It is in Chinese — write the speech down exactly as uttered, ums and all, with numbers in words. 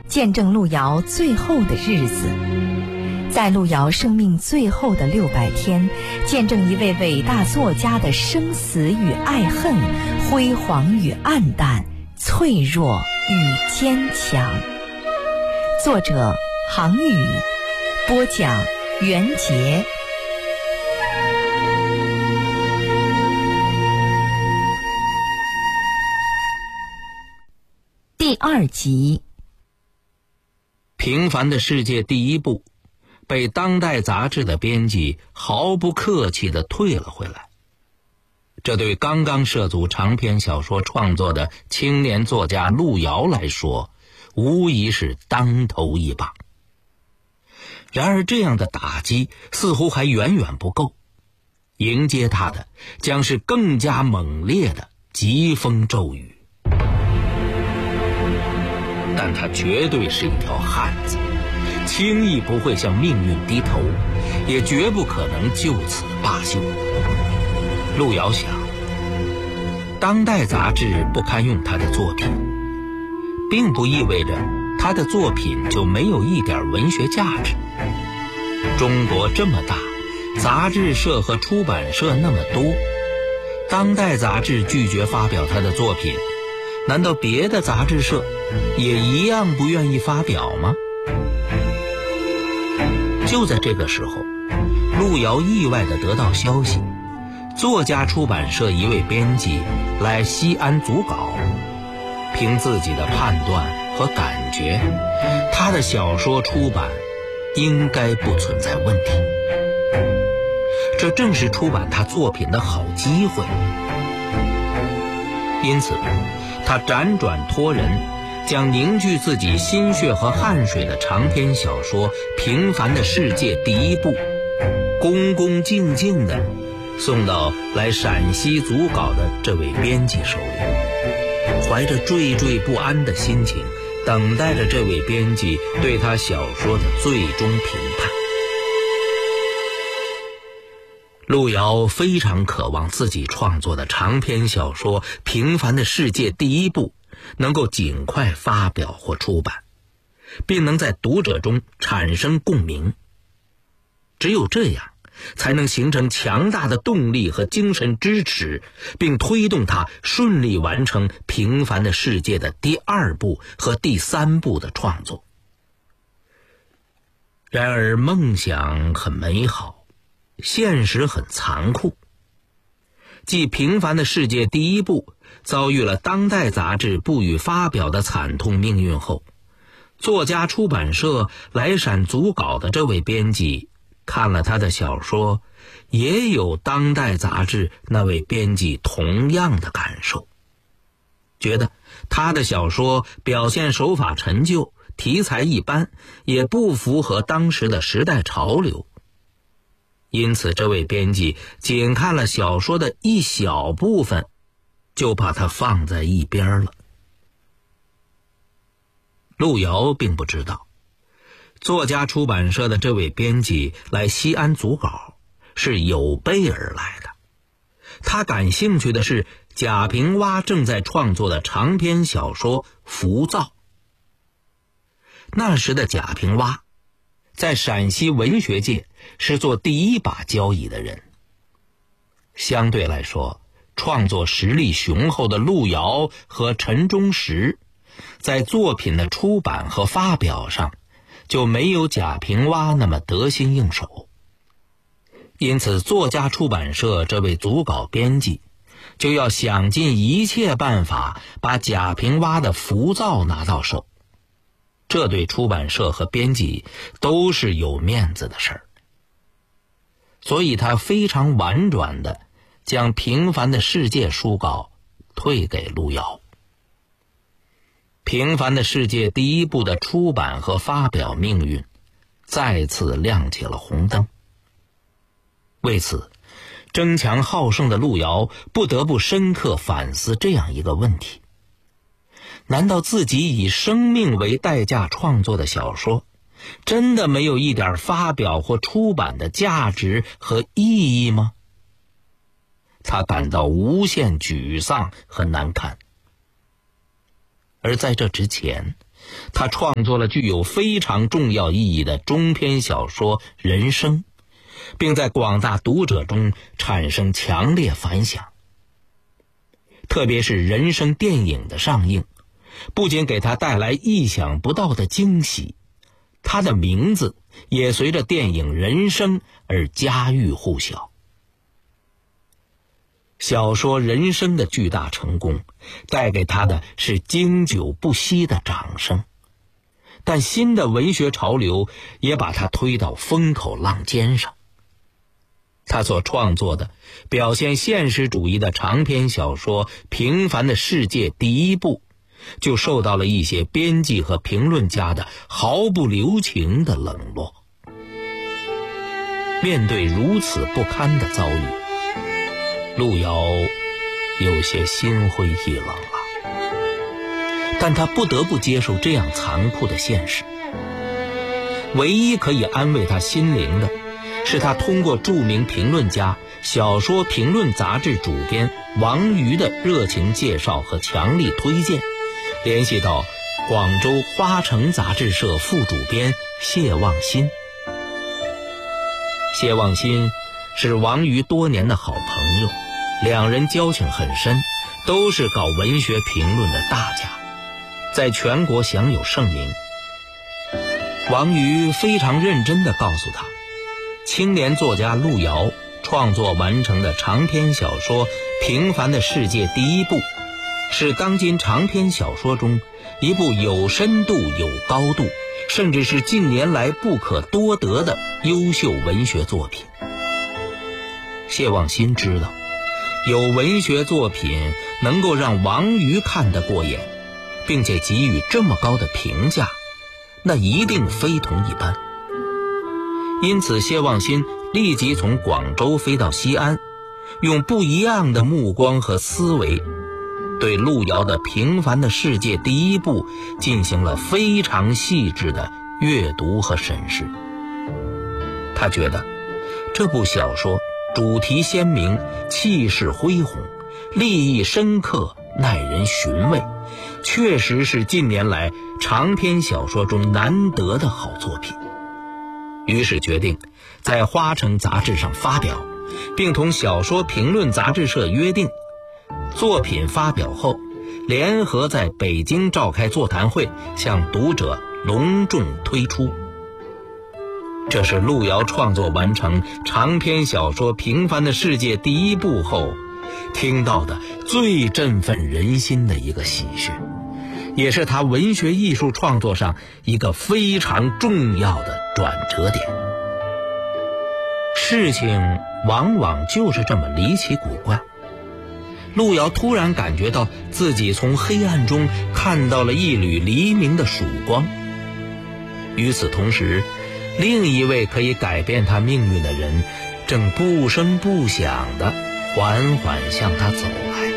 见证路遥最后的日子。在路遥生命最后的六百天，见证一位伟大作家的生死与爱恨，辉煌与黯淡，脆弱与坚强。作者杭宇，播讲袁杰。第二集。 平凡的世界第一部被当代杂志的编辑毫不客气地退了回来，这对刚刚涉足长篇小说创作的青年作家路遥来说，无疑是当头一棒。然而这样的打击似乎还远远不够，迎接他的将是更加猛烈的疾风骤雨。但他绝对是一条汉子，轻易不会向命运低头，也绝不可能就此罢休。路遥想，当代杂志不堪用他的作品，并不意味着他的作品就没有一点文学价值。中国这么大，杂志社和出版社那么多，当代杂志拒绝发表他的作品，难道别的杂志社也一样不愿意发表吗？就在这个时候，路遥意外地得到消息，作家出版社一位编辑来西安组稿，凭自己的判断和感觉，他的小说出版应该不存在问题。这正是出版他作品的好机会。因此他辗转托人，将凝聚自己心血和汗水的长篇小说《平凡的世界》第一部，恭恭敬敬地送到来陕西组稿的这位编辑手里，怀着惴惴不安的心情，等待着这位编辑对他小说的最终评判。路遥非常渴望自己创作的长篇小说《平凡的世界》第一部能够尽快发表或出版，并能在读者中产生共鸣。只有这样，才能形成强大的动力和精神支持，并推动他顺利完成《平凡的世界》的第二部和第三部的创作。然而梦想很美好，现实很残酷。继《平凡的世界》第一部遭遇了当代杂志不予发表的惨痛命运后，作家出版社来陕组稿的这位编辑看了他的小说，也有当代杂志那位编辑同样的感受，觉得他的小说表现手法陈旧，题材一般，也不符合当时的时代潮流。因此这位编辑仅看了小说的一小部分，就把它放在一边了。路遥并不知道，作家出版社的这位编辑来西安组稿是有备而来的。他感兴趣的是贾平凹正在创作的长篇小说《浮躁》。那时的贾平凹在陕西文学界是做第一把交椅的人。相对来说，创作实力雄厚的路遥和陈忠实在作品的出版和发表上就没有贾平凹那么得心应手。因此作家出版社这位组稿编辑就要想尽一切办法把贾平凹的《浮躁》拿到手，这对出版社和编辑都是有面子的事儿。所以他非常婉转地将《平凡的世界》书稿退给路遥。《平凡的世界》第一部的出版和发表命运再次亮起了红灯。为此，争强好胜的路遥不得不深刻反思这样一个问题：难道自己以生命为代价创作的小说，真的没有一点发表或出版的价值和意义吗？他感到无限沮丧和难堪。而在这之前， 他创作了具有非常重要意义的中篇小说《人生》，并在广大读者中产生强烈反响。特别是《人生》电影的上映，不仅给他带来意想不到的惊喜，他的名字也随着电影《人生》而家喻户晓。小说《人生》的巨大成功，带给他的是经久不息的掌声，但新的文学潮流也把他推到风口浪尖上。他所创作的表现现实主义的长篇小说《平凡的世界》第一部，就受到了一些编辑和评论家的毫不留情的冷落。面对如此不堪的遭遇，路遥有些心灰意冷了，但他不得不接受这样残酷的现实。唯一可以安慰他心灵的，是他通过著名评论家、小说评论杂志主编王瑜的热情介绍和强力推荐，联系到广州花城杂志社副主编谢望新。谢望新是王瑜多年的好朋友，两人交情很深，都是搞文学评论的大家，在全国享有盛名。王瑜非常认真地告诉他，青年作家路遥创作完成的长篇小说《平凡的世界》第一部，是当今长篇小说中一部有深度、有高度，甚至是近年来不可多得的优秀文学作品。谢望新知道，有文学作品能够让王瑜看得过眼，并且给予这么高的评价，那一定非同一般。因此谢望新立即从广州飞到西安，用不一样的目光和思维，对路遥的《平凡的世界》第一部进行了非常细致的阅读和审视。他觉得这部小说主题鲜明，气势恢宏，立意深刻，耐人寻味，确实是近年来长篇小说中难得的好作品。于是决定在花城杂志上发表，并同小说评论杂志社约定，作品发表后联合在北京召开座谈会，向读者隆重推出。这是路遥创作完成长篇小说《平凡的世界》第一部后听到的最振奋人心的一个喜讯，也是他文学艺术创作上一个非常重要的转折点。事情往往就是这么离奇古怪，路遥突然感觉到自己从黑暗中看到了一缕黎明的曙光。与此同时，另一位可以改变他命运的人正不声不响地缓缓向他走来。